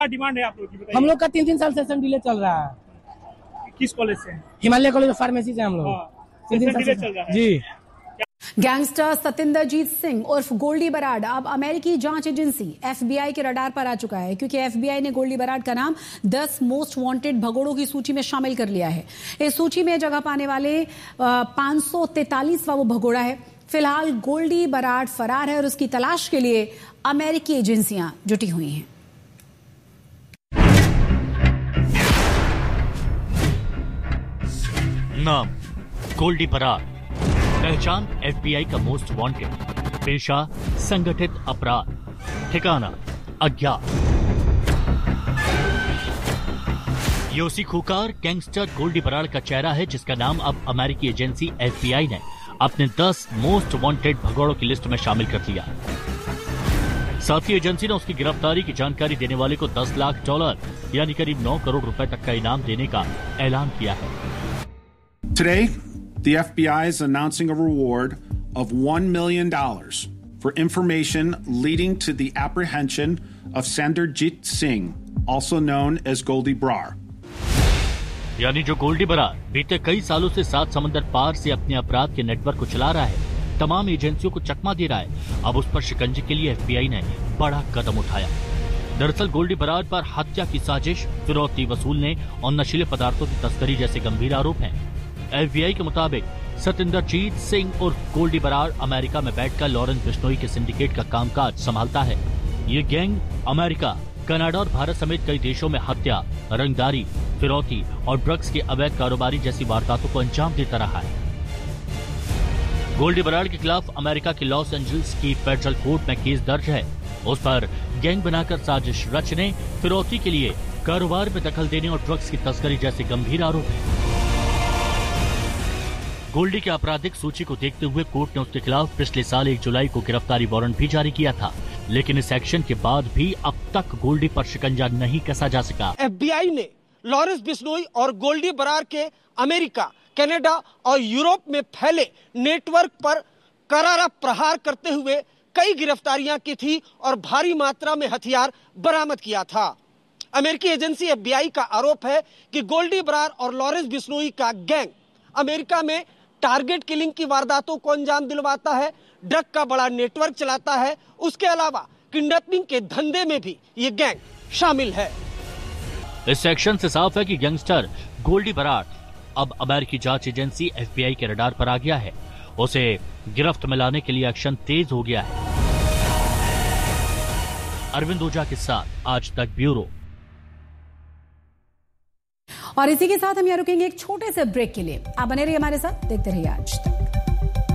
Demand है आप लोग की बताइए। हम लोग का 3 साल सेशन डिले चल रहा है। किस कॉलेज से? हिमालय कॉलेज ऑफ फार्मेसी से हम लोग 3 साल डिले चल रहा है जी। गैंगस्टर सतिंदरजीत सिंह उर्फ गोल्डी बराड अब अमेरिकी जांच एजेंसी FBI के रडार पर आ चुका है, क्योंकि FBI ने गोल्डी बराड का नाम 10 मोस्ट वांटेड भगोड़ों की सूची में शामिल कर लिया है। इस सूची में जगह पाने वाले 543वां वो भगोड़ा है। फिलहाल गोल्डी बराड फरार है और उसकी तलाश के लिए अमेरिकी एजेंसियां जुटी हुई हैं। नाम गोल्डी बराड, पहचान FBI का मोस्ट वांटेड, पेशा संगठित अपराध, ठिकाना अज्ञात। ये उसी खूंखार गैंगस्टर गोल्डी बराड का चेहरा है जिसका नाम अब अमेरिकी एजेंसी FBI ने अपने 10 मोस्ट वांटेड भगोड़ों की लिस्ट में शामिल कर लिया। साथ ही एजेंसी ने उसकी गिरफ्तारी की जानकारी देने वाले को $10 लाख यानी करीब 9 करोड़ रुपए तक का इनाम देने का ऐलान किया है। Today, the FBI is announcing a reward of $1 million for information leading to the apprehension of Sanderjeet Singh, also known as Goldie Brar. यानी जो गोल्डी बराड बीते कई सालों से 7 समंदर पार से अपने अपराध के नेटवर्क को चला रहा है, तमाम एजेंसियों को चकमा दे रहा है, अब उस पर शिकंजे के लिए FBI ने बड़ा कदम उठाया। दरअसल गोल्डी बराड पर हत्या की साजिश, फिरौती वसूलने और नशीले पदार्थों की तस्करी जैसे गंभीर आरोप हैं। FBI के मुताबिक सतिंदरजीत सिंह और गोल्डी बराड अमेरिका में बैठकर लॉरेंस बिश्नोई के सिंडिकेट का कामकाज संभालता है। ये गैंग अमेरिका, कनाडा और भारत समेत कई देशों में हत्या, रंगदारी, फिरौती और ड्रग्स के अवैध कारोबारी जैसी वारदातों को अंजाम देता रहा है। गोल्डी बराड के खिलाफ अमेरिका के लॉस एंजल्स की फेडरल कोर्ट में केस दर्ज है। उस पर गैंग बनाकर साजिश रचने, फिरौती के लिए कारोबार में दखल देने और ड्रग्स की तस्करी जैसे गंभीर आरोप है। गोल्डी की आपराधिक सूची को देखते हुए कोर्ट ने उसके खिलाफ पिछले साल 1 जुलाई को गिरफ्तारी वारंट भी जारी किया था, लेकिन इस एक्शन के बाद भी अब तक गोल्डी पर शिकंजा नहीं कसा जा सका। FBI ने लॉरेंस बिश्नोई और गोल्डी बराड के अमेरिका, कनाडा और यूरोप में फैले नेटवर्क पर करारा प्रहार करते हुए कई गिरफ्तारियां की थी और भारी मात्रा में हथियार बरामद किया था। अमेरिकी एजेंसी FBI का आरोप है कि गोल्डी बराड और लॉरेंस बिश्नोई का गैंग अमेरिका में टारगेट किलिंग की वारदातों को अंजाम दिलवाता है, ड्रग का बड़ा नेटवर्क चलाता है। उसके अलावा किडनैपिंग के धंधे में भी ये गैंग शामिल है। इस सेक्शन से साफ है कि गैंगस्टर गोल्डी बराड अब अमेरिकी जांच एजेंसी FBI के रडार पर आ गया है। उसे गिरफ्त में लाने के लिए एक्शन तेज हो गया है। अरविंद ओझा के साथ आज तक ब्यूरो। और इसी के साथ हम यहाँ रुकेंगे एक छोटे से ब्रेक के लिए। आप बने रहिए हमारे साथ, देखते रहिए आज तक।